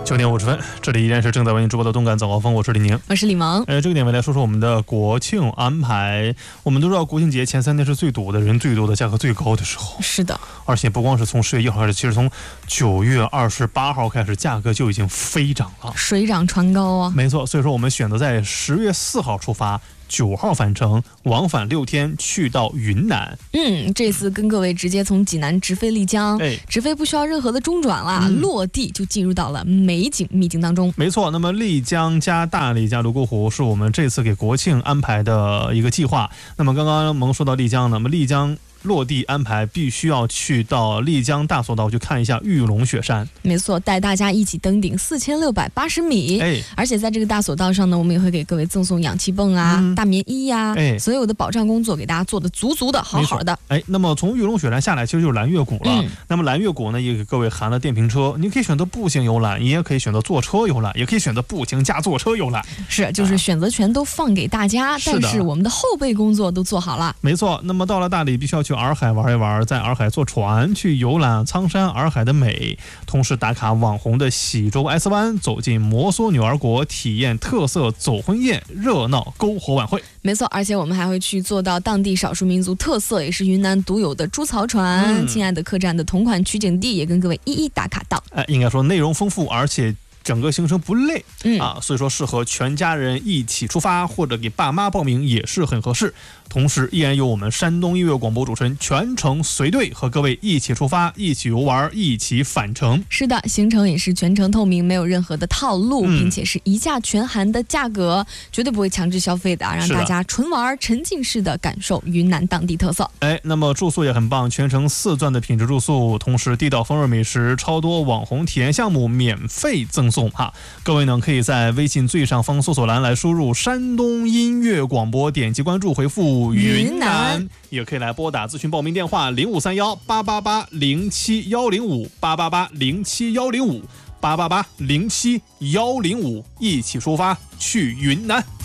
9点50分，这里依然是正在为您直播的动感早高峰，我是李宁， 我是李萌。 这个点位来说说我们的国庆安排。我们都知道国庆节前3天是最堵的，人最多的，价格最高的时候。 是的，而且不光是从10月1号开始，其实从9月28号开始，价格就已经飞涨了， 水涨船高啊。 没错，所以说我们选择在10月4号出发。9号返程，往返6天，去到云南。 这次跟各位直接从济南直飞丽江，直飞不需要任何的中转了，落地就进入到了美景秘境当中。 没错，那么丽江加大理加泸沽湖是我们这次给国庆安排的一个计划。那么刚刚萌说到丽江，那么丽江落地安排必须要去到丽江大索道去看一下玉龙雪山。 没错，带大家一起登顶4680米。而且在这个大索道上呢，我们也会给各位赠送氧气泵啊、大棉衣呀，所有的保障工作给大家做的足足的、好好的。 那么从玉龙雪山下来，其实就是蓝月谷了。那么蓝月谷呢，也给各位含了电瓶车，你可以选择步行游览，你也可以选择坐车游览，也可以选择步行加坐车游览。 是，就是选择权都放给大家，但是我们的后备工作都做好了。 没错，那么到了大理，必须要去洱海玩一玩，在洱海坐船去游览苍山洱海的美，同时打卡网红的喜洲 S 湾，走进摩梭女儿国，体验特色走婚宴，热闹篝火晚会。 没错，而且我们还会去做到当地少数民族特色，也是云南独有的猪槽船。亲爱的客栈的同款取景地也跟各位一一打卡到。 应该说内容丰富，而且整个行程不累所以说适合全家人一起出发，或者给爸妈报名也是很合适。同时依然有我们山东音乐广播主持人全程随队和各位一起出发，一起游玩，一起返程。 是的，行程也是全程透明，没有任何的套路，并且是一价全含的价格，绝对不会强制消费的，让大家纯玩沉浸式的感受云南当地特色。 那么住宿也很棒，全程4钻的品质住宿，同时地道风味美食，超多网红体验项目免费赠送各位呢可以在微信最上方搜索栏来输入山东音乐广播，点击关注回复云南，也可以来拨打咨询报名电话053188807105 88807105888071005，一起出发去云南。